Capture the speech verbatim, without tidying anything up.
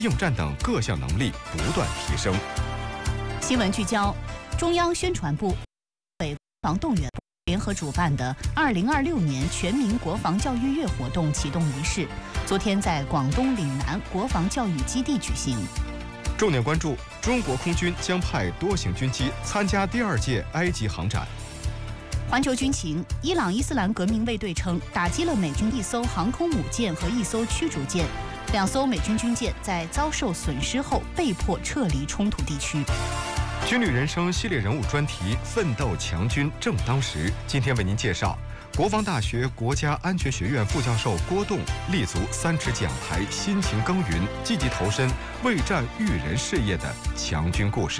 应战等各项能力不断提升。 新闻聚焦：中央宣传部、委国防动员部联合主办的二零二六年全民国防教育月活动启动仪式，昨天在广东岭南国防教育基地举行。 重点关注：中国空军将派多型军机参加第二届埃及航展。 环球军情：伊朗伊斯兰革命卫队称，打击了美军一艘航空母舰和一艘驱逐舰，两艘美军军舰在遭受损失后被迫撤离冲突地区。 军旅人生系列人物专题《奋斗强军正当时》，今天为您介绍国防大学国家安全学院副教授郭栋立足三尺讲台，辛勤耕耘，积极投身为战育人事业的强军故事。